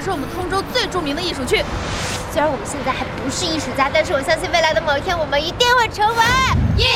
是我们通州最著名的艺术区。 虽然我们现在还不是艺术家，但是我相信未来的某一天，我们一定会成为。